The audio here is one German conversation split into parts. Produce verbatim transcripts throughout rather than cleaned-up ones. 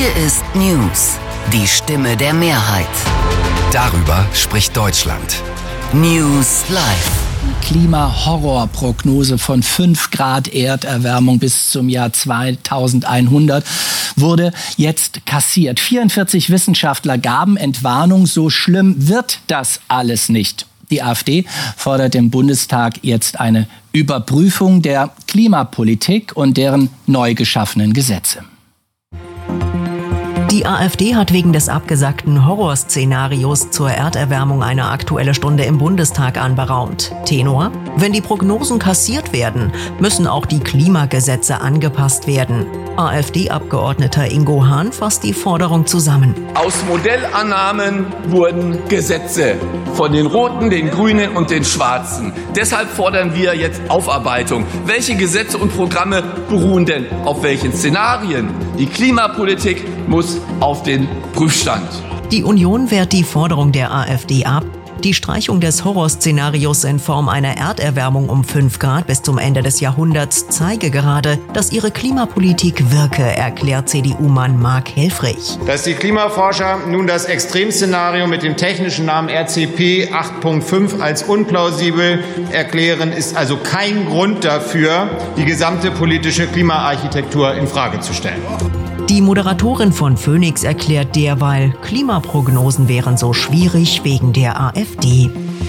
Hier ist News, die Stimme der Mehrheit. Darüber spricht Deutschland. News Live. Klimahorrorprognose von fünf Grad Erderwärmung bis zum Jahr zweitausendeinhundert wurde jetzt kassiert. vierundvierzig Wissenschaftler gaben Entwarnung, so schlimm wird das alles nicht. Die AfD fordert im Bundestag jetzt eine Überprüfung der Klimapolitik und deren neu geschaffenen Gesetze. Die AfD hat wegen des abgesagten Horrorszenarios zur Erderwärmung eine Aktuelle Stunde im Bundestag anberaumt. Tenor: Wenn die Prognosen kassiert werden, müssen auch die Klimagesetze angepasst werden. AfD-Abgeordneter Ingo Hahn fasst die Forderung zusammen. Aus Modellannahmen wurden Gesetze von den Roten, den Grünen und den Schwarzen. Deshalb fordern wir jetzt Aufarbeitung. Welche Gesetze und Programme beruhen denn auf welchen Szenarien? Die Klimapolitik muss auf den Prüfstand. Die Union wehrt die Forderung der AfD ab. Die Streichung des Horrorszenarios in Form einer Erderwärmung um fünf Grad bis zum Ende des Jahrhunderts zeige gerade, dass ihre Klimapolitik wirke, erklärt C D U-Mann Mark Helfrich. Dass die Klimaforscher nun das Extremszenario mit dem technischen Namen R C P acht Punkt fünf als unplausibel erklären, ist also kein Grund dafür, die gesamte politische Klimaarchitektur in Frage zu stellen. Die Moderatorin von Phoenix erklärt derweil, Klimaprognosen wären so schwierig wegen der AfD.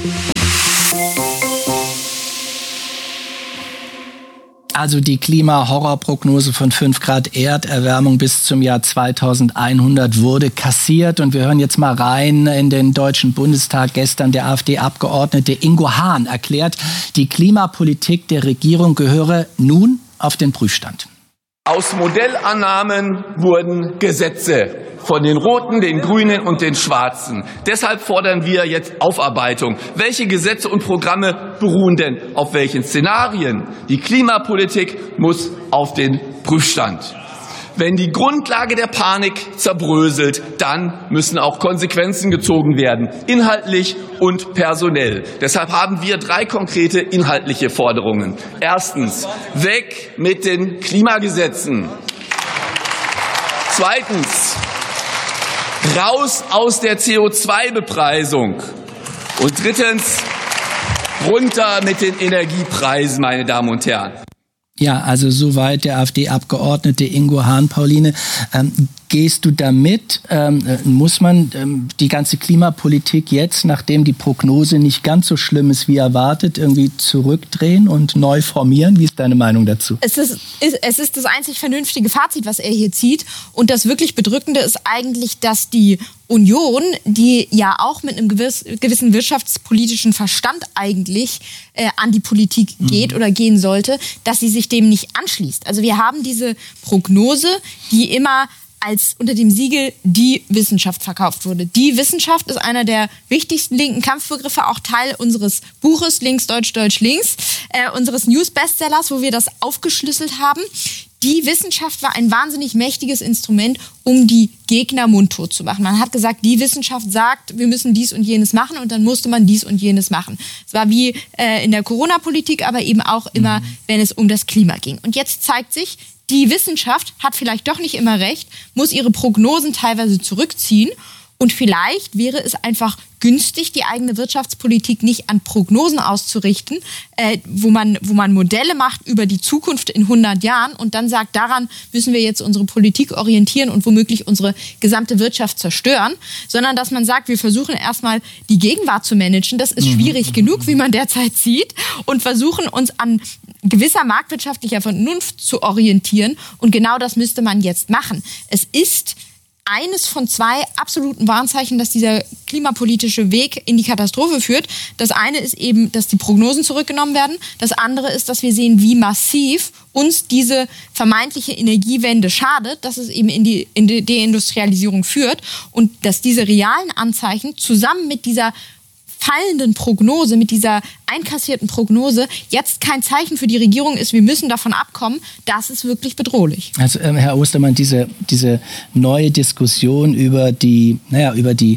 Also die Klimahorrorprognose von fünf Grad Erderwärmung bis zum Jahr zweitausendeinhundert wurde kassiert. Und wir hören jetzt mal rein in den Deutschen Bundestag. Gestern der AfD-Abgeordnete Ingo Hahn erklärt, die Klimapolitik der Regierung gehöre nun auf den Prüfstand. Aus Modellannahmen wurden Gesetze von den Roten, den Grünen und den Schwarzen. Deshalb fordern wir jetzt Aufarbeitung. Welche Gesetze und Programme beruhen denn auf welchen Szenarien? Die Klimapolitik muss auf den Prüfstand. Wenn die Grundlage der Panik zerbröselt, dann müssen auch Konsequenzen gezogen werden, inhaltlich und personell. Deshalb haben wir drei konkrete inhaltliche Forderungen. Erstens, weg mit den Klimagesetzen. Zweitens, raus aus der C O zwei Bepreisung. Und drittens, runter mit den Energiepreisen, meine Damen und Herren. Ja, also soweit der AfD-Abgeordnete Ingo Hahn. Pauline, ähm, gehst du damit? Ähm, muss man ähm, die ganze Klimapolitik jetzt, nachdem die Prognose nicht ganz so schlimm ist wie erwartet, irgendwie zurückdrehen und neu formieren? Wie ist deine Meinung dazu? Es ist, ist, es ist das einzig vernünftige Fazit, was er hier zieht. Und das wirklich Bedrückende ist eigentlich, dass die Union, die ja auch mit einem gewiss, gewissen wirtschaftspolitischen Verstand eigentlich äh, an die Politik geht mhm. oder gehen sollte, dass sie sich dem nicht anschließt. Also wir haben diese Prognose, die immer als unter dem Siegel die Wissenschaft verkauft wurde. Die Wissenschaft ist einer der wichtigsten linken Kampfbegriffe, auch Teil unseres Buches Links, Deutsch, Deutsch, Links, äh, unseres News-Bestsellers, wo wir das aufgeschlüsselt haben. Die Wissenschaft war ein wahnsinnig mächtiges Instrument, um die Gegner mundtot zu machen. Man hat gesagt, die Wissenschaft sagt, wir müssen dies und jenes machen, und dann musste man dies und jenes machen. Es war wie äh, in der Corona-Politik, aber eben auch immer, mhm. wenn es um das Klima ging. Und jetzt zeigt sich, die Wissenschaft hat vielleicht doch nicht immer recht, muss ihre Prognosen teilweise zurückziehen. Und vielleicht wäre es einfach günstig, die eigene Wirtschaftspolitik nicht an Prognosen auszurichten, äh, wo man, wo man Modelle macht über die Zukunft in hundert Jahren und dann sagt, daran müssen wir jetzt unsere Politik orientieren und womöglich unsere gesamte Wirtschaft zerstören, sondern dass man sagt, wir versuchen erstmal die Gegenwart zu managen. Das ist schwierig genug, wie man derzeit sieht, und versuchen uns an gewisser marktwirtschaftlicher Vernunft zu orientieren. Und genau das müsste man jetzt machen. Es ist eines von zwei absoluten Warnzeichen, dass dieser klimapolitische Weg in die Katastrophe führt. Das eine ist eben, dass die Prognosen zurückgenommen werden. Das andere ist, dass wir sehen, wie massiv uns diese vermeintliche Energiewende schadet, dass es eben in die, in die Deindustrialisierung führt und dass diese realen Anzeichen zusammen mit dieser fallenden Prognose, mit dieser einkassierten Prognose jetzt kein Zeichen für die Regierung ist, wir müssen davon abkommen, das ist wirklich bedrohlich. Also ähm, Herr Ostermann, diese, diese neue Diskussion über die, naja, über die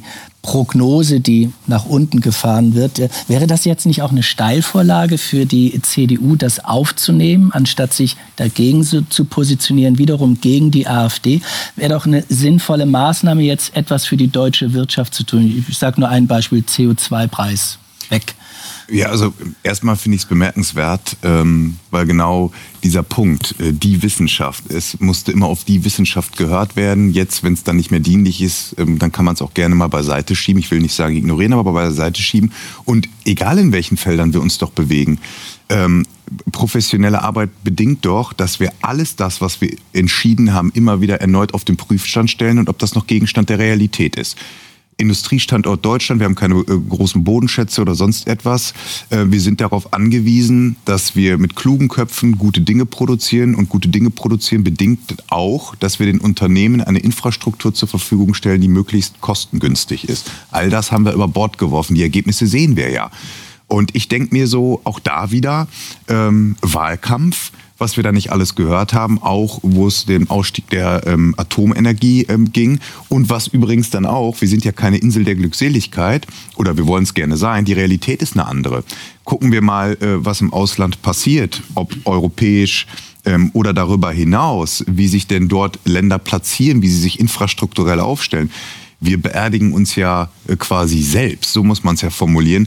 Prognose, die nach unten gefahren wird. Wäre das jetzt nicht auch eine Steilvorlage für die C D U, das aufzunehmen, anstatt sich dagegen so zu positionieren, wiederum gegen die AfD? Wäre doch eine sinnvolle Maßnahme, jetzt etwas für die deutsche Wirtschaft zu tun. Ich sage nur ein Beispiel, C O zwei Preis weg. Ja, also erstmal finde ich es bemerkenswert, ähm, weil genau dieser Punkt, äh, die Wissenschaft, es musste immer auf die Wissenschaft gehört werden. Jetzt, wenn es dann nicht mehr dienlich ist, ähm, dann kann man es auch gerne mal beiseite schieben. Ich will nicht sagen ignorieren, aber beiseite schieben. Und egal in welchen Feldern wir uns doch bewegen, ähm, professionelle Arbeit bedingt doch, dass wir alles das, was wir entschieden haben, immer wieder erneut auf den Prüfstand stellen und ob das noch Gegenstand der Realität ist. Industriestandort Deutschland, wir haben keine äh, großen Bodenschätze oder sonst etwas. Äh, wir sind darauf angewiesen, dass wir mit klugen Köpfen gute Dinge produzieren. Und gute Dinge produzieren bedingt auch, dass wir den Unternehmen eine Infrastruktur zur Verfügung stellen, die möglichst kostengünstig ist. All das haben wir über Bord geworfen. Die Ergebnisse sehen wir ja. Und ich denke mir so, auch da wieder, ähm, Wahlkampf, was wir da nicht alles gehört haben, auch wo es den Ausstieg der ähm, Atomenergie ähm, ging und was übrigens dann auch, wir sind ja keine Insel der Glückseligkeit oder wir wollen es gerne sein, die Realität ist eine andere. Gucken wir mal, äh, was im Ausland passiert, ob europäisch ähm, oder darüber hinaus, wie sich denn dort Länder platzieren, wie sie sich infrastrukturell aufstellen. Wir beerdigen uns ja äh, quasi selbst, so muss man es ja formulieren.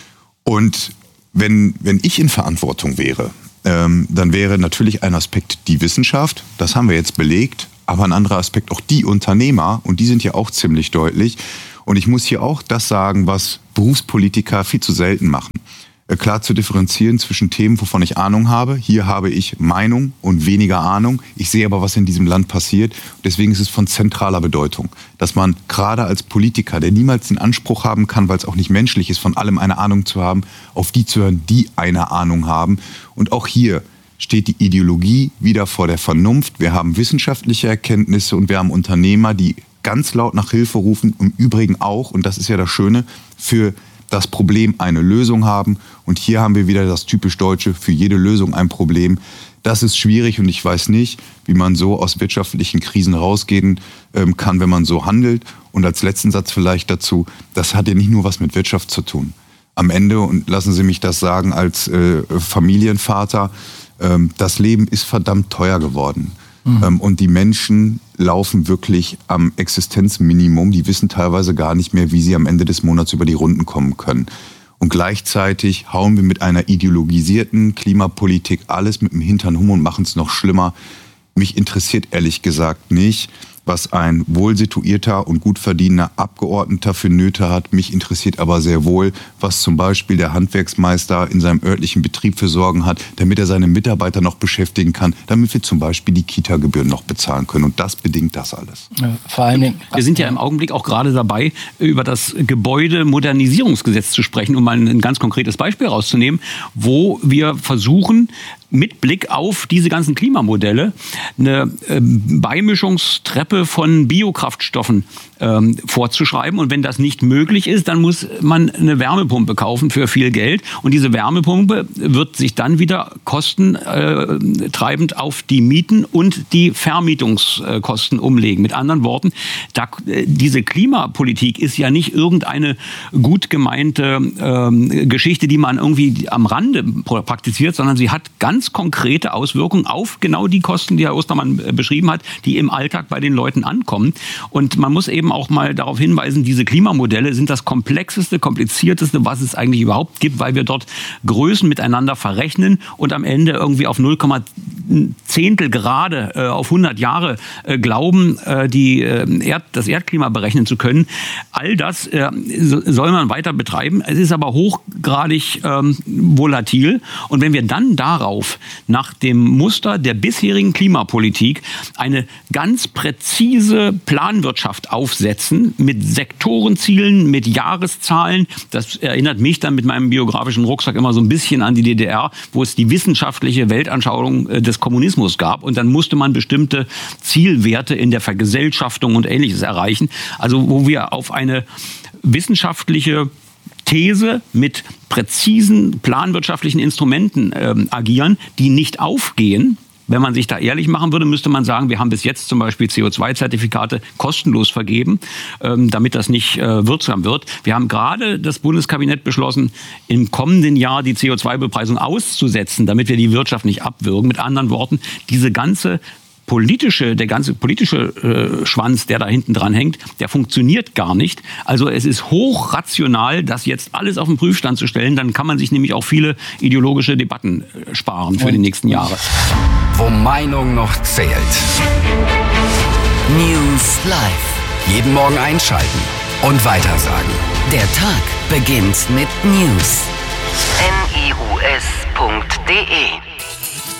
Und wenn, wenn ich in Verantwortung wäre, ähm, dann wäre natürlich ein Aspekt die Wissenschaft, das haben wir jetzt belegt, aber ein anderer Aspekt auch die Unternehmer und die sind ja auch ziemlich deutlich. Und ich muss hier auch das sagen, was Berufspolitiker viel zu selten machen. Klar zu differenzieren zwischen Themen, wovon ich Ahnung habe. Hier habe ich Meinung und weniger Ahnung. Ich sehe aber, was in diesem Land passiert. Deswegen ist es von zentraler Bedeutung, dass man gerade als Politiker, der niemals den Anspruch haben kann, weil es auch nicht menschlich ist, von allem eine Ahnung zu haben, auf die zu hören, die eine Ahnung haben. Und auch hier steht die Ideologie wieder vor der Vernunft. Wir haben wissenschaftliche Erkenntnisse und wir haben Unternehmer, die ganz laut nach Hilfe rufen. Im Übrigen auch, und das ist ja das Schöne, für das Problem eine Lösung haben. Und hier haben wir wieder das typisch Deutsche, für jede Lösung ein Problem. Das ist schwierig und ich weiß nicht, wie man so aus wirtschaftlichen Krisen rausgehen ähm, kann, wenn man so handelt. Und als letzten Satz vielleicht dazu, das hat ja nicht nur was mit Wirtschaft zu tun. Am Ende, und lassen Sie mich das sagen als äh, Familienvater, ähm, das Leben ist verdammt teuer geworden. Mhm. Und die Menschen laufen wirklich am Existenzminimum. Die wissen teilweise gar nicht mehr, wie sie am Ende des Monats über die Runden kommen können. Und gleichzeitig hauen wir mit einer ideologisierten Klimapolitik alles mit dem Hintern um und machen es noch schlimmer. Mich interessiert ehrlich gesagt nicht, was ein wohlsituierter und gut verdienender Abgeordneter für Nöte hat. Mich interessiert aber sehr wohl, was zum Beispiel der Handwerksmeister in seinem örtlichen Betrieb für Sorgen hat, damit er seine Mitarbeiter noch beschäftigen kann, damit wir zum Beispiel die Kita-Gebühren noch bezahlen können. Und das bedingt das alles. Ja, vor allen Dingen, wir sind ja im Augenblick auch gerade dabei, über das Gebäudemodernisierungsgesetz zu sprechen, um mal ein ganz konkretes Beispiel rauszunehmen, wo wir versuchen, mit Blick auf diese ganzen Klimamodelle eine äh, Beimischungstreppe von Biokraftstoffen ähm, vorzuschreiben. Und wenn das nicht möglich ist, dann muss man eine Wärmepumpe kaufen für viel Geld. Und diese Wärmepumpe wird sich dann wieder kostentreibend auf die Mieten und die Vermietungskosten umlegen. Mit anderen Worten, da, diese Klimapolitik ist ja nicht irgendeine gut gemeinte ähm, Geschichte, die man irgendwie am Rande praktiziert, sondern sie hat ganz konkrete Auswirkungen auf genau die Kosten, die Herr Ostermann beschrieben hat, die im Alltag bei den Leuten ankommen. Und man muss eben auch mal darauf hinweisen, diese Klimamodelle sind das komplexeste, komplizierteste, was es eigentlich überhaupt gibt, weil wir dort Größen miteinander verrechnen und am Ende irgendwie auf null Komma Zehntel gerade äh, auf hundert Jahre äh, glauben, äh, die, äh, Erd, das Erdklima berechnen zu können. All das äh, soll man weiter betreiben. Es ist aber hochgradig ähm, volatil. Und wenn wir dann darauf nach dem Muster der bisherigen Klimapolitik eine ganz präzise Planwirtschaft aufsetzen mit Sektorenzielen, mit Jahreszahlen, das erinnert mich dann mit meinem biografischen Rucksack immer so ein bisschen an die D D R, wo es die wissenschaftliche Weltanschauung äh, des Kommunismus gab und dann musste man bestimmte Zielwerte in der Vergesellschaftung und Ähnliches erreichen. Also wo wir auf eine wissenschaftliche These mit präzisen planwirtschaftlichen Instrumenten ähm, agieren, die nicht aufgehen, Wenn man sich da ehrlich machen würde, müsste man sagen, wir haben bis jetzt zum Beispiel C O zwei Zertifikate kostenlos vergeben, ähm, damit das nicht äh, wirksam wird. Wir haben gerade das Bundeskabinett beschlossen, im kommenden Jahr die C O zwei Bepreisung auszusetzen, damit wir die Wirtschaft nicht abwürgen. Mit anderen Worten, diese ganze politische, der ganze politische äh, Schwanz, der da hinten dran hängt, der funktioniert gar nicht. Also es ist hochrational, das jetzt alles auf den Prüfstand zu stellen. Dann kann man sich nämlich auch viele ideologische Debatten äh, sparen für die nächsten Jahre. Wo Meinung noch zählt. News Live. Jeden Morgen einschalten und weitersagen. Der Tag beginnt mit News. N I U S punkt D E